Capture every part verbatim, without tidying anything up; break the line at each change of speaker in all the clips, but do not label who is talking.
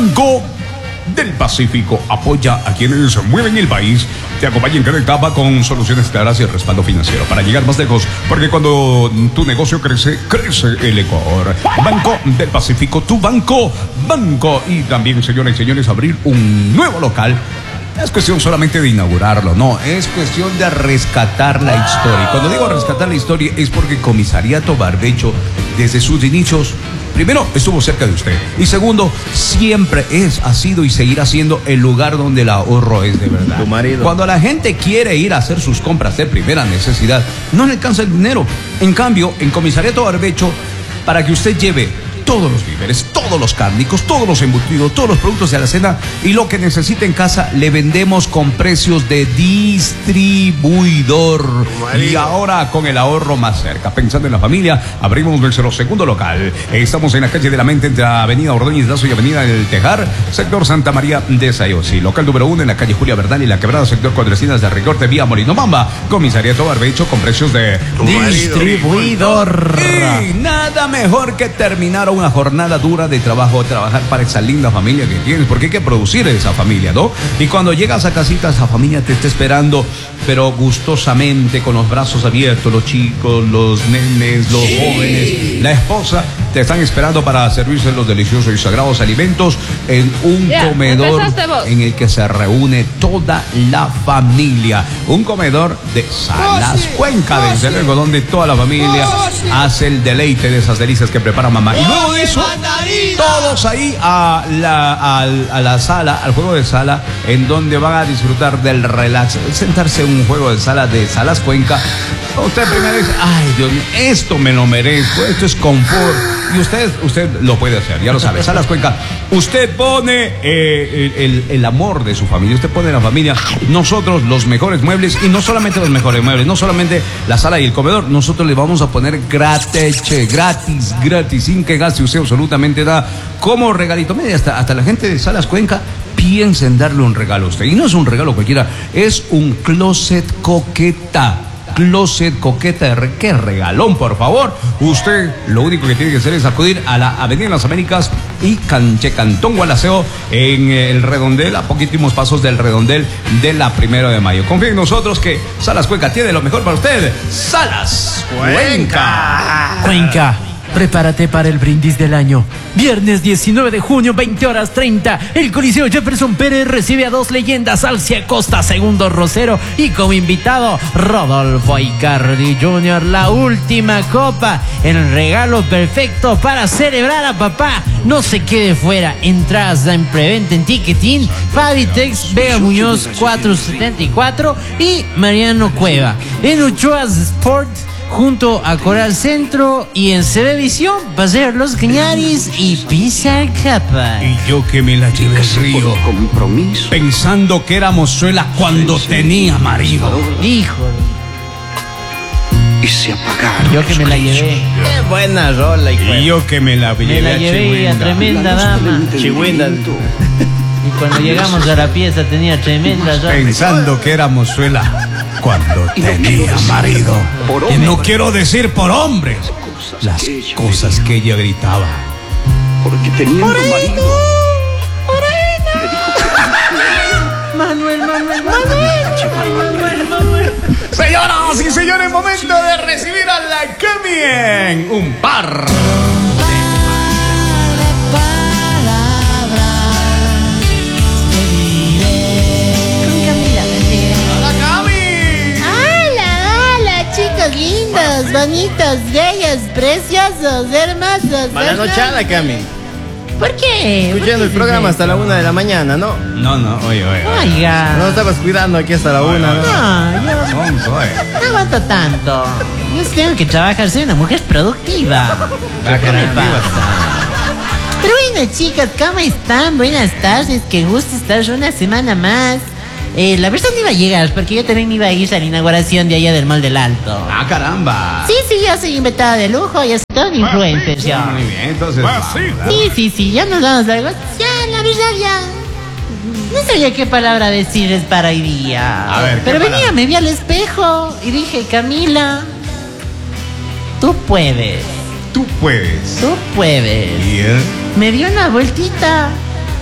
Banco del Pacífico apoya a quienes mueven el país. Te acompaña en cada etapa con soluciones claras y el respaldo financiero para llegar más lejos, porque cuando tu negocio crece, crece el Ecuador. Banco del Pacífico, tu banco, banco. Y también, señores y señores, abrir un nuevo local. Es cuestión solamente de inaugurarlo, no, es cuestión de rescatar la historia. Y cuando digo rescatar la historia es porque Comisariato Barbecho, desde sus inicios, primero, estuvo cerca de usted. Y segundo, siempre es, ha sido y seguirá siendo el lugar donde el ahorro es de verdad.
Tu marido.
Cuando la gente quiere ir a hacer sus compras de primera necesidad, no le alcanza el dinero. En cambio, en Comisariato Barbecho, para que usted lleve todos los víveres, todos los cárnicos, todos los embutidos, todos los productos de alacena y lo que necesite en casa, le vendemos con precios de distribuidor. Y ahora con el ahorro más cerca, pensando en la familia, abrimos nuestro segundo local. Estamos en la calle de la Mente, entre Avenida Ordóñez Lazo y Avenida del Tejar, sector Santa María de Sayosí. Local número uno en la calle Julia Verdán y la Quebrada, sector Cuadrecinas de Ricorte, vía Morinobamba. Comisariato Barbecho con precios de
distribuidor.
Y nada mejor que terminar una jornada dura de trabajo, trabajar para esa linda familia que tienes, porque hay que producir esa familia, ¿no? Y cuando llegas a casita, esa familia te está esperando, pero gustosamente, con los brazos abiertos, los chicos, los nenes, los jóvenes, la esposa, te están esperando para servirse los deliciosos y sagrados alimentos en un yeah, comedor en el que se reúne toda la familia. Un comedor de Salas oh, sí. Cuenca, oh, desde sí. luego, donde toda la familia oh, sí. hace el deleite de esas delicias que prepara mamá. Y luego de eso, todos ahí a la, a, a la sala, al juego de sala, en donde van a disfrutar del relax, sentarse en un juego de sala de Salas Cuenca. Usted primero dice, ay Dios mío, esto me lo merezco, esto es confort. Y usted, usted lo puede hacer, ya lo sabe. Salas Cuenca, usted pone eh, el, el amor de su familia, usted pone la familia, nosotros los mejores muebles, y no solamente los mejores muebles, no solamente la sala y el comedor, nosotros le vamos a poner gratis, gratis, gratis, sin que gaste usted absolutamente nada, como regalito. Mire, hasta, hasta la gente de Salas Cuenca piensa en darle un regalo a usted, y no es un regalo cualquiera, es un closet coqueta. Closet coqueta, qué regalón, por favor. Usted lo único que tiene que hacer es acudir a la Avenida de las Américas y Canche Cantón Gualaceo, en el redondel, a poquísimos pasos del redondel de la Primero de Mayo. Confíe en nosotros que Salas Cuenca tiene lo mejor para usted. Salas Cuenca.
Cuenca. Prepárate para el brindis del año. Viernes diecinueve de junio, veinte horas treinta. El Coliseo Jefferson Pérez recibe a dos leyendas, Alcia Costa, Segundo Rosero, y como invitado, Rodolfo Icardi junior La última copa, el regalo perfecto para celebrar a papá. No se quede fuera. Entradas en preventa en Ticketin, Fabitex, Vega Muñoz cuatrocientos setenta y cuatro y Mariano Cueva. En Ochoa's Sport, junto a Coral Centro, y en C B Visión, Paseo Los Cañaris y Pizza Capa.
Y yo que me la llevé al río, pensando que era mozuela cuando tenía marido.
Hijo.
Y se apagaron.
Yo que me la llevé.
Qué buena rola, hijo.
Y yo que me la llevé.
Me la llevé a tremenda dama.
Chihuinda.
Y cuando llegamos a la pieza tenía tremenda rola.
Pensando que era mozuela cuando tenía marido. Y no quiero decir por hombres las cosas que ella gritaba.
Porque teniendo marido.
Manuel, Manuel, Manuel, Manuel, Manuel.
Señoras y señores, momento de recibir a la Camien. Un par.
Lindos, bonitos, bellos, preciosos, hermosos.
Mala nochada, Cami.
¿Por qué?
Escuchando el programa hasta la una de la mañana, ¿no?
No, no, oye, oye.
Oiga.
No estabas cuidando aquí hasta la
Oye,
una,
oye.
¿no?
No, yo
Sonso, eh.
no aguanto tanto. Yo tengo que trabajar, soy una mujer productiva. ¿Qué me pasa? Pero bueno, chicas, ¿cómo están? Buenas tardes, qué gusto estar una semana más. Eh, la verdad no iba a llegar, porque yo también iba a ir a la inauguración de allá del Mall del Alto.
Ah, caramba.
Sí, sí, yo soy invitada de lujo, yo soy todo un influencer, ya.
Muy bien, entonces.
Sí, sí, sí, ya nos vamos a algo. Ya, la verdad, ya. No sabía qué palabra decirles para hoy día.
A ver,
pero venía,
palabra?
me vi al espejo y dije, Camila, tú puedes.
Tú puedes.
Tú puedes.
Y él.
Me dio una vueltita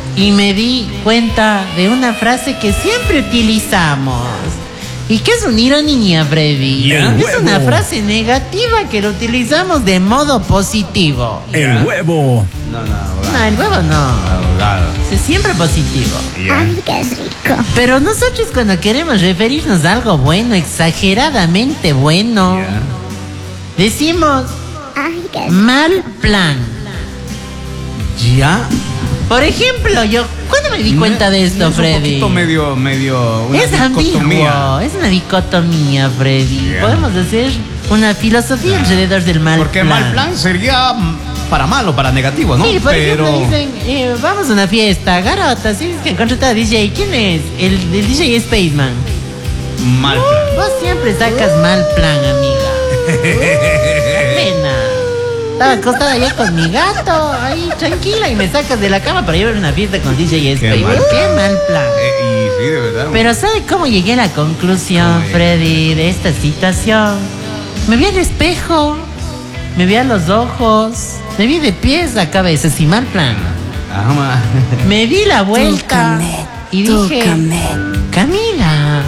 y me di cuenta de una frase que siempre utilizamos. Y que es una ironía, Freddy.
¿Ya?
Es una frase negativa que lo utilizamos de modo positivo.
El huevo.
No, no,
No, el huevo no.
abogado.
Es siempre positivo.
Ya.
Pero nosotros cuando queremos referirnos a algo bueno, exageradamente bueno,
Ya.
decimos mal plan.
Ya.
Por ejemplo, yo, ¿cuándo me di cuenta de esto,
Es un
Freddy?
poquito medio, medio. Una
Es ambiguo,
dicotomía.
es una dicotomía, Freddy.
Ya.
Podemos hacer una filosofía alrededor del mal
Porque
plan.
mal plan sería mm, para malo, para negativo, ¿no?
Sí, por
Pero.
ejemplo, dicen, eh, vamos a una fiesta, garota, sí, es que contrata a D J. ¿Quién es? El, el D J es Spaceman.
Mal plan.
Vos siempre sacas mal plan, amiga. Pena. Estaba acostada ya con mi gato, ahí tranquila, y me sacas de la cama para llevar una fiesta con D J
Qué
Spaceman.
mal
Qué
plan.
mal plan.
Eh, y sí, de verdad.
Pero ¿sabe cómo llegué a la conclusión,
¿Cómo es?
Freddy, de esta situación? Me vi al espejo, me vi a los ojos, me vi de pies a cabeza, sin mal plan.
Ah, ma.
Me di la vuelta y dije, Camila,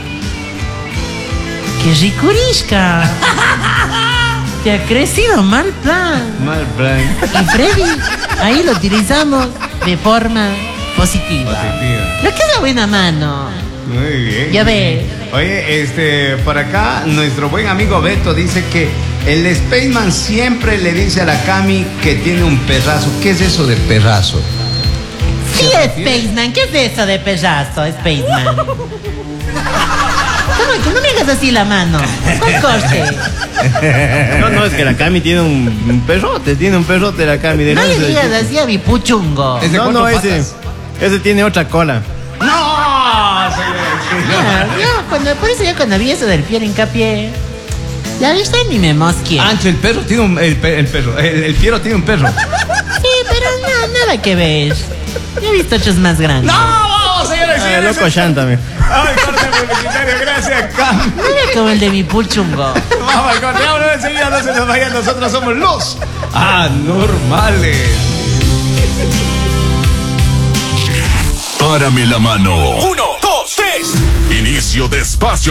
qué ricurishka. Te ha crecido mal plan.
Mal plan.
Y Freddy, ahí lo utilizamos de forma positiva.
Positiva.
Lo que es la buena mano.
Muy bien.
Ya ve.
Oye, este, por acá, nuestro buen amigo Beto dice que el Spaceman siempre le dice a la Cami que tiene un perrazo. ¿Qué es eso de perrazo?
Sí, Spaceman, ¿qué es eso de pedazo, Spaceman? ¿Cómo que no me hagas así la mano? ¿Cuál corte?
No, no, es que la Cami tiene un, un perrote, tiene un perrote la Cami. De
No le
once.
digas así a mi puchungo.
Es de
No, no,
cuatro
ese,
patas.
ese tiene otra cola.
¡No!
Ya, yo cuando, por eso yo cuando vi eso del fiel hincapié, ya viste, ni me mosqué.
Ancho, el perro tiene un. El, pe- el perro. El, el fiero tiene un perro.
Sí, pero no, nada que ver. Yo he visto hechos más grandes.
¡No! ¡Vamos, señores!
Ah,
señores!
loco Shanta, mi.
¡Ay, corte publicitario! Gracias, Cam.
Mira como el de mi puchungo.
Vamos al corte. Vámonos enseguida. No se nos vayan. Nosotros somos los anormales.
Párame la mano. Uno, dos, tres. Inicio de espacio